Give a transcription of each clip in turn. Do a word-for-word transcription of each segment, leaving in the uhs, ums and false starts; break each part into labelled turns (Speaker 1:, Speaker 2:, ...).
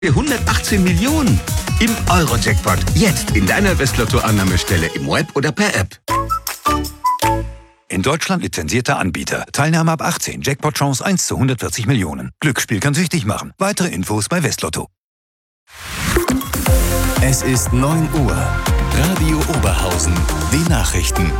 Speaker 1: hundertachtzehn Millionen im Euro-Jackpot. Jetzt in deiner Westlotto-Annahmestelle im Web oder per App.
Speaker 2: In Deutschland lizenzierter Anbieter. Teilnahme ab achtzehn. Jackpot-Chance eins zu hundertvierzig Millionen. Glücksspiel kann süchtig machen. Weitere Infos bei Westlotto.
Speaker 3: Es ist neun Uhr. Radio Oberhausen. Die Nachrichten.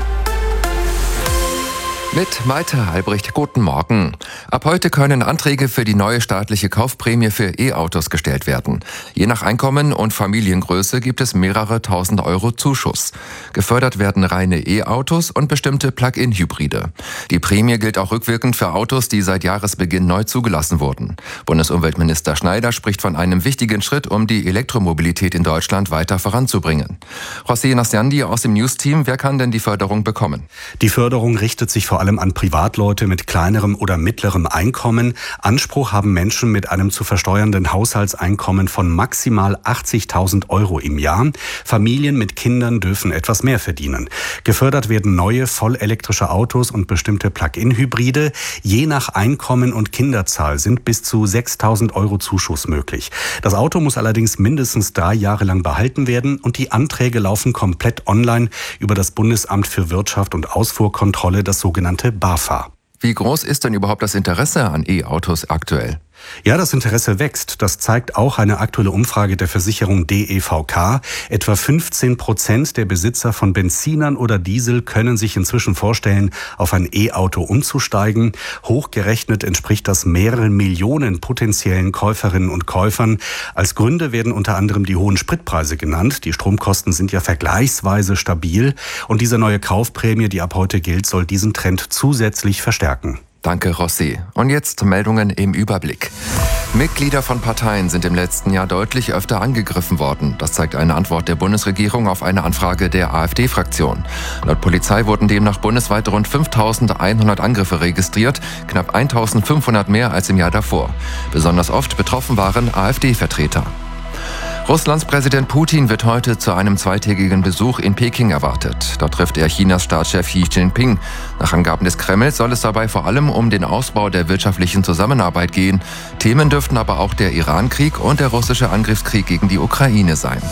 Speaker 4: Mit Malte Albrecht, guten Morgen. Ab heute können Anträge für die neue staatliche Kaufprämie für E-Autos gestellt werden. Je nach Einkommen und Familiengröße gibt es mehrere tausend Euro Zuschuss. Gefördert werden reine E-Autos und bestimmte Plug-in-Hybride. Die Prämie gilt auch rückwirkend für Autos, die seit Jahresbeginn neu zugelassen wurden. Bundesumweltminister Schneider spricht von einem wichtigen Schritt, um die Elektromobilität in Deutschland weiter voranzubringen. José Nasciandi aus dem News-Team, wer kann denn die Förderung bekommen?
Speaker 5: Die Förderung richtet sich vor allem an Privatleute mit kleinerem oder mittlerem Einkommen. Anspruch haben Menschen mit einem zu versteuernden Haushaltseinkommen von maximal achtzigtausend Euro im Jahr. Familien mit Kindern dürfen etwas mehr verdienen. Gefördert werden neue vollelektrische Autos und bestimmte Plug-in-Hybride. Je nach Einkommen und Kinderzahl sind bis zu sechstausend Euro Zuschuss möglich. Das Auto muss allerdings mindestens drei Jahre lang behalten werden und die Anträge laufen komplett online über das Bundesamt für Wirtschaft und Ausfuhrkontrolle, das sogenannte BAFA.
Speaker 4: Wie groß ist denn überhaupt das Interesse an E-Autos aktuell?
Speaker 5: Ja, das Interesse wächst. Das zeigt auch eine aktuelle Umfrage der Versicherung D E V K. Etwa fünfzehn Prozent der Besitzer von Benzinern oder Diesel können sich inzwischen vorstellen, auf ein E-Auto umzusteigen. Hochgerechnet entspricht das mehreren Millionen potenziellen Käuferinnen und Käufern. Als Gründe werden unter anderem die hohen Spritpreise genannt. Die Stromkosten sind ja vergleichsweise stabil. Und diese neue Kaufprämie, die ab heute gilt, soll diesen Trend zusätzlich verstärken.
Speaker 4: Danke, Rossi. Und jetzt Meldungen im Überblick. Mitglieder von Parteien sind im letzten Jahr deutlich öfter angegriffen worden. Das zeigt eine Antwort der Bundesregierung auf eine Anfrage der AfD-Fraktion. Laut Polizei wurden demnach bundesweit rund fünftausendeinhundert Angriffe registriert, knapp eintausendfünfhundert mehr als im Jahr davor. Besonders oft betroffen waren AfD-Vertreter. Russlands Präsident Putin wird heute zu einem zweitägigen Besuch in Peking erwartet. Dort trifft er Chinas Staatschef Xi Jinping. Nach Angaben des Kremls soll es dabei vor allem um den Ausbau der wirtschaftlichen Zusammenarbeit gehen. Themen dürften aber auch der Iran-Krieg und der russische Angriffskrieg gegen die Ukraine sein.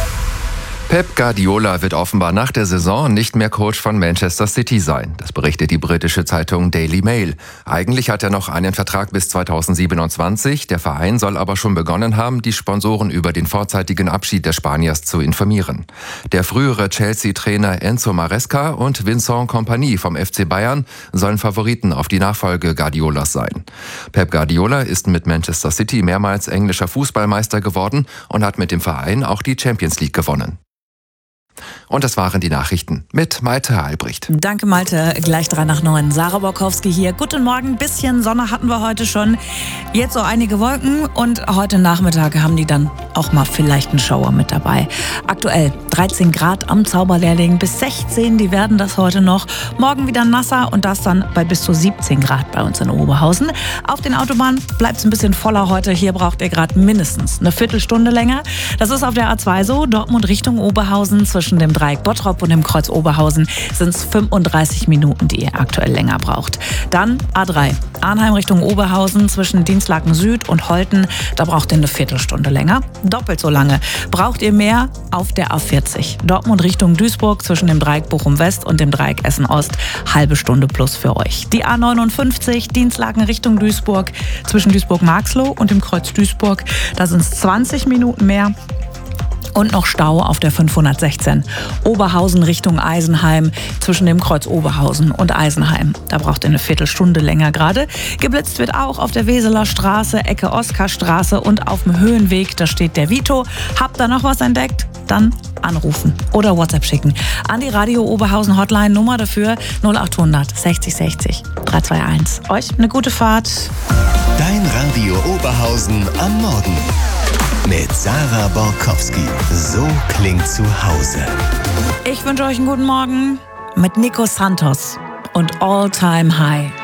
Speaker 4: Pep Guardiola wird offenbar nach der Saison nicht mehr Coach von Manchester City sein. Das berichtet die britische Zeitung Daily Mail. Eigentlich hat er noch einen Vertrag bis zweitausendsiebenundzwanzig. Der Verein soll aber schon begonnen haben, die Sponsoren über den vorzeitigen Abschied des Spaniers zu informieren. Der frühere Chelsea-Trainer Enzo Maresca und Vincent Kompany vom F C Bayern sollen Favoriten auf die Nachfolge Guardiolas sein. Pep Guardiola ist mit Manchester City mehrmals englischer Fußballmeister geworden und hat mit dem Verein auch die Champions League gewonnen. Und das waren die Nachrichten mit Malte Albrecht.
Speaker 6: Danke, Malte. Gleich drei nach neun. Sarah Borkowski hier. Guten Morgen. Bisschen Sonne hatten wir heute schon. Jetzt so einige Wolken. Und heute Nachmittag haben die dann auch mal vielleicht einen Schauer mit dabei. Aktuell dreizehn Grad am Zauberlehrling. Bis sechzehn, die werden das heute noch. Morgen wieder nasser und das dann bei bis zu siebzehn Grad bei uns in Oberhausen. Auf den Autobahnen bleibt es ein bisschen voller heute. Hier braucht ihr gerade mindestens eine Viertelstunde länger. Das ist auf der A zwei so. Dortmund Richtung Oberhausen zwischen dem Dreieck Bottrop und dem Kreuz Oberhausen sind es fünfunddreißig Minuten, die ihr aktuell länger braucht. Dann A drei, Arnheim Richtung Oberhausen zwischen Dinslaken Süd und Holten. Da braucht ihr eine Viertelstunde länger. Doppelt so lange braucht ihr mehr auf der A vierzig. Dortmund Richtung Duisburg zwischen dem Dreieck Bochum West und dem Dreieck Essen Ost. Halbe Stunde plus für euch. Die A neunundfünfzig, Dinslaken Richtung Duisburg zwischen Duisburg-Marxloh und dem Kreuz Duisburg. Da sind es zwanzig Minuten mehr. Und noch Stau auf der fünfhundertsechzehn. Oberhausen Richtung Eisenheim zwischen dem Kreuz Oberhausen und Eisenheim. Da braucht ihr eine Viertelstunde länger gerade. Geblitzt wird auch auf der Weseler Straße, Ecke Oskarstraße und auf dem Höhenweg. Da steht der Vito. Habt ihr noch was entdeckt? Dann anrufen oder WhatsApp schicken an die Radio Oberhausen Hotline. Nummer dafür null achthundert sechzig sechzig drei zwei eins. Euch eine gute Fahrt.
Speaker 3: Dein Radio Oberhausen am Morgen. Mit Sarah Borkowski. So klingt zu Hause.
Speaker 6: Ich wünsche euch einen guten Morgen mit Nico Santos und All Time High.